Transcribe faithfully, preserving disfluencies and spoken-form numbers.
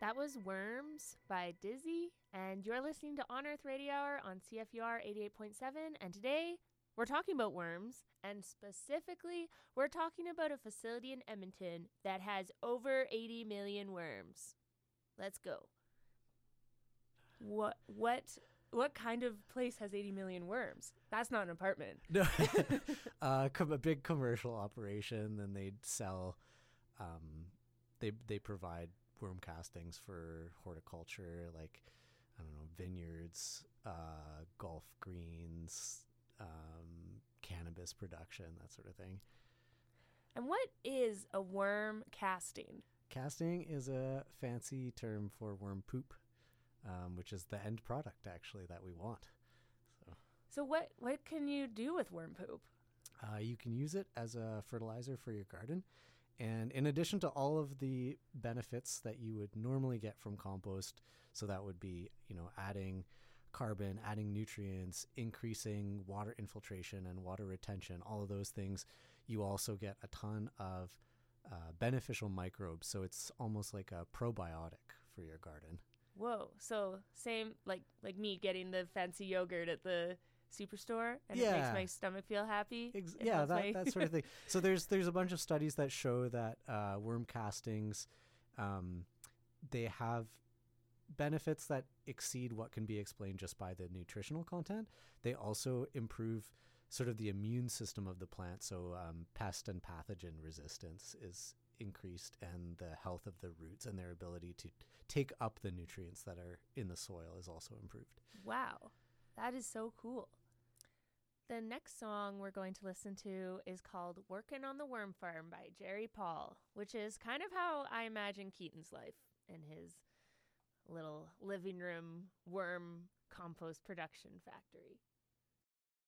That was Worms by Dizzy, and you're listening to On Earth Radio Hour on C F U R eighty-eight point seven, and today we're talking about worms, and specifically, we're talking about a facility in Edmonton that has over eighty million worms. Let's go. What, what, what kind of place has eighty million worms? That's not an apartment. No, uh, a big commercial operation, and they'd sell, um, they, they provide worm castings for horticulture, like, I don't know, vineyards, uh, golf greens, um, cannabis production, that sort of thing. And what is a worm casting? Casting is a fancy term for worm poop, um, which is the end product, actually, that we want. So, so what, what can you do with worm poop? Uh, you can use it as a fertilizer for your garden. And in addition to all of the benefits that you would normally get from compost, so that would be, you know, adding carbon, adding nutrients, increasing water infiltration and water retention, all of those things, you also get a ton of uh, beneficial microbes. So it's almost like a probiotic for your garden. Whoa. So same like like me getting the fancy yogurt at the Superstore, and yeah. it makes my stomach feel happy. Ex- yeah, that, my... that sort of thing. So there's there's a bunch of studies that show that uh, worm castings, um, they have benefits that exceed what can be explained just by the nutritional content. They also improve sort of the immune system of the plant. So um, pest and pathogen resistance is increased, and the health of the roots and their ability to take up the nutrients that are in the soil is also improved. Wow. That is so cool. The next song we're going to listen to is called Workin' on the Worm Farm by Jerry Paul, which is kind of how I imagine Keaton's life in his little living room worm compost production factory.